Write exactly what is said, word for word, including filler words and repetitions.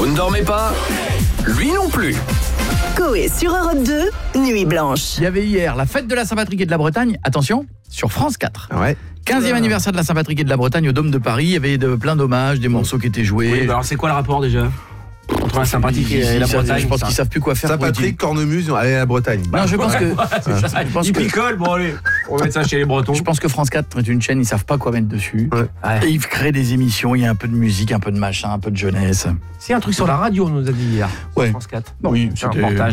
Vous ne dormez pas ? Lui non plus. Coé sur Europe deux, Nuit Blanche. Il y avait hier la fête de la Saint-Patrick et de la Bretagne, attention, sur France quatre. Ouais. quinzième anniversaire de la Saint-Patrick et de la Bretagne au Dôme de Paris, il y avait de, plein d'hommages, des morceaux qui étaient joués. Oui, bah alors c'est quoi le rapport déjà entre la Saint-Patrick et Ils- la ils- Bretagne? Je pense qu'ils savent plus quoi faire. pour Saint-Patrick, Cornemuse, allez à la Bretagne. Non, je pense que C'est ça, je pense ils que- picolent, bon allez, on va mettre ça chez les Bretons. je pense que France quatre est une chaîne, ils savent pas quoi mettre dessus. Ouais. Ouais. Et ils créent des émissions, il y a un peu de musique, un peu de machin, un peu de jeunesse. C'est un truc sur la radio, on nous a dit hier. Ouais. France quatre. Oui, c'est un c'était- reportage.